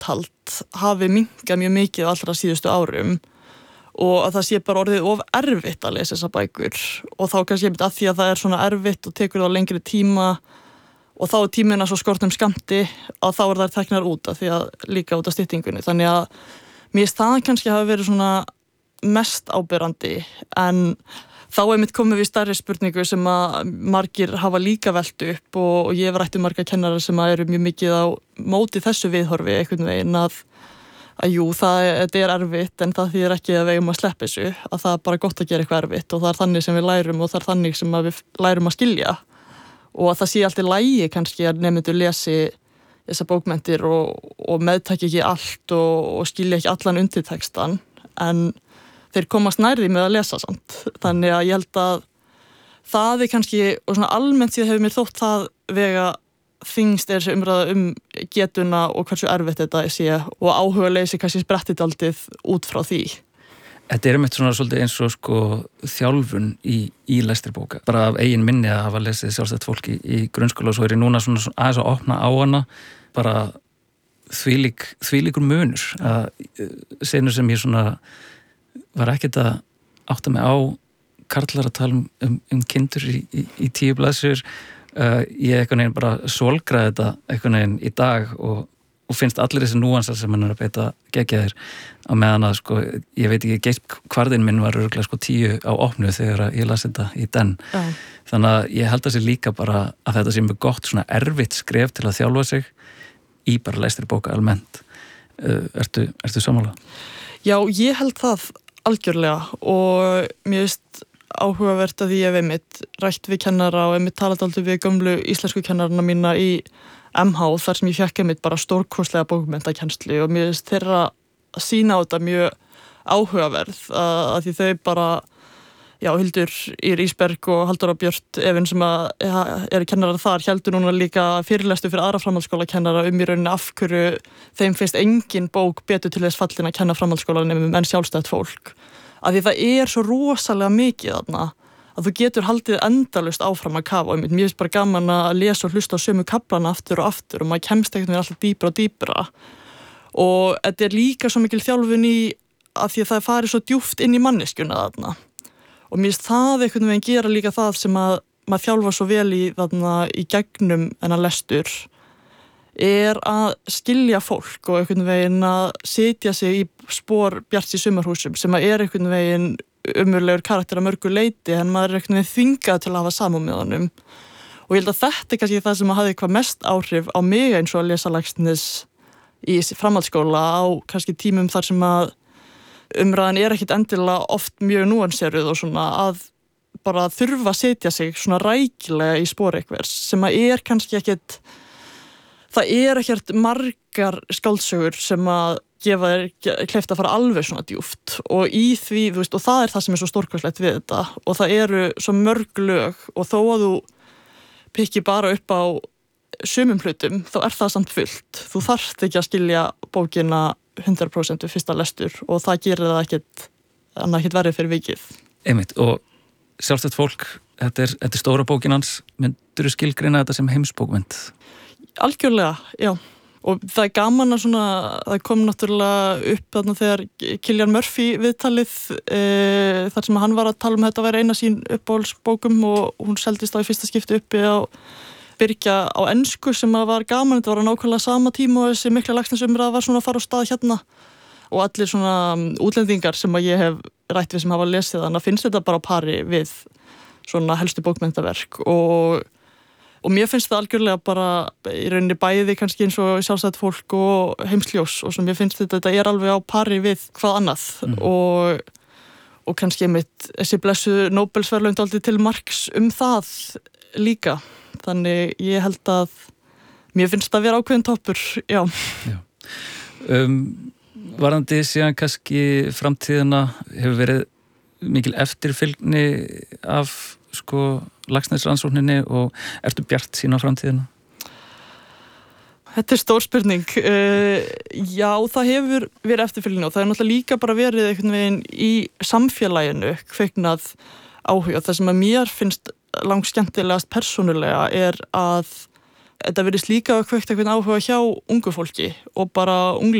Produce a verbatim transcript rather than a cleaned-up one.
viðhald hafi minnkað mjög mikið allra síðustu árum og að það sé bara orðið of erfitt að lesa þessar bækur og þá kannski einmitt að því að það er svona erfitt og tekur það lengri tíma og þá er tímina svo skortnum skammti að þá er það teknar út af því að líka út af styttingunni. Þannig að mér finnst það kannski hafa verið svona mest áberandi en þá er mitt komið við stærri spurningu sem að margir hafa líka velt upp og, og ég hef rætt um marga kennara sem að eru mjög mikið á móti þessu viðhorfi einhvern veginn að, að jú, það er, er erfitt en það þýðir ekki að við eigum að sleppa þessu, að það er bara gott að gera eitthvað erfitt og það er þannig sem við lærum og það er þannig sem við lærum að skilja og að það sé allt í lagi kannski að nemendur lesi þessar bókmenntir og, og meðtaki ekki allt og, og skilja ekki allan undirtextan en þeir komast nærði með að lesa samt. Þannig að ég held að það er kannski, og svona almennt síðan hefur mér þótt það vega þyngst er þessi umræða um getuna og hversu erfitt þetta sé og áhuga leysi kannski sprettið aldrei út frá því. Þetta er einmitt svona svolítið eins og sko þjálfun í, í lestri bóka. Bara af eigin minni að hafa lesið sjálfstætt fólk í, í grunnskóla og svo er ég núna svona, svona aðeins að opna á hana bara þvílík, þvílíkur munur að senur sem ég svona var ekkert að átta mig á karlar að tala um, um kindur í, í, í tíu blaðsjur uh, ég einhvern veginn bara svolgraði þetta einhvern veginn í dag og, og finnst allir þessi núansar sem hann er að beita gegja þér á meðan að sko ég veit ekki, geitt kvarðin minn var örugglega sko tíu á opnu þegar ég las þetta í den Já. Þannig að ég held að sér líka bara að þetta sé mjög gott svona erfitt skref til að þjálfa sig í bara lestri bóka almennt uh, ertu, ertu sammála? Já, ég held það algjörlega og mér finnst áhugavert að ég hef einmitt rætt við kennara og einmitt talað aldrei við gömlu íslensku kennarana mína í M H þar sem ég fekk einmitt bara stórkostlega bókmenntakennslu og mér finnst þeirra að sína á þetta mjög áhugaverð að, að því þau bara já, Hildur Ýr Ísberg og Halldóra Björt Efinn sem að ja, eru kennarar þar heldur núna líka fyrirlestu fyrir aðra framhaldsskóla kennara um í rauninni af hverju þeim finnst engin bók betur til þess fallin að kenna framhaldsskólanemum en sjálfstætt fólk. Af því það er svo rosalega mikið þarna að þú getur haldið endalaust áfram að kafa um. Mér finnst bara gaman að lesa og hlusta á sömu kaflana aftur og aftur og maður kemst ekkert með alltaf dýpra og dýpra. Og þetta er líka svo mikil þjálfun í að því að það farið svo djúpt inn í manneskjuna þarna. Og mér finnst það einhvern veginn gera líka það sem að maður þjálfa svo vel í þarna í gegnum en að lestur er að skilja fólk og einhvern veginn að setja sig í spor Bjarts í sumarhúsum sem að er einhvern veginn umurlegur karakter að mörgu leyti en maður er einhvern veginn þvingað til að hafa samúð með honum. Og ég held að þetta er kannski það sem hafði hvað mest áhrif á mig eins og að lesa Laxness í framhaldsskóla á kannski tímum þar sem að umræðan er ekkit endilega oft mjög núanseruð og svona að bara þurfa að setja sig svona rækilega í spor einhvers sem að er kannski ekkit það er ekkert margar skáldsögur sem að gefa þér kleift að fara alveg svona djúpt og í því, þú veist, og það er það sem er svo stórkostlegt við þetta og það eru svo mörg lög og þó að þú pikki bara upp á sumum hlutum, þá er það samt fullt. Þú þarft ekki að skilja bókina hundrað prósent við fyrsta lestur og það gerir það ekkert annað ekkert verið fyrir vikið. Einmitt, og sjálfstætt fólk, þetta er, þetta er stóra bókin hans, myndirðu skilgreina þetta sem heimsbókmynd? Algjörlega, já. Og það er gaman að svona, það kom náttúrulega upp þarna þegar Cillian Murphy viðtalið e, þar sem hann var að tala um þetta að vera eina sín uppáhaldsbókum og hún seldist á í fyrsta skipti uppi á Byrgja á ensku sem að var gaman, þetta var á nákvæmlega sama tíma og þessi mikla Laxness-umræða var svona að fara á stað hérna og allir svona útlendingar sem að ég hef rætt við sem hafa lesið þannig að finnst þetta bara á pari við svona helstu bókmenntaverk og, og mér finnst það algjörlega bara í rauninni bæði kannski eins og sjálfstætt fólk og heimsljós og sem ég finnst þetta, þetta er alveg á pari við hvað annað mm. og, og kannski einmitt þessi blessu Nóbelsverðlaun dálítið til marks um það líka. Þannig ég held að mér finnst það að vera ákveðin toppur, já. já. Um, varðandi síðan kannski framtíðina hefur verið mikil eftirfylgni af sko Laxness-rannsókninni og ertu bjart sín á framtíðina? Þetta er stór spurning. Uh, já, það hefur verið eftirfylgni og það er náttúrulega líka bara verið einhvern veginn í samfélaginu kveiknað áhuga. Það sem að mér finnst langskemmtilegast persónulega er að þetta verðist líka að kvökta einhvern áhuga hjá ungu fólki og bara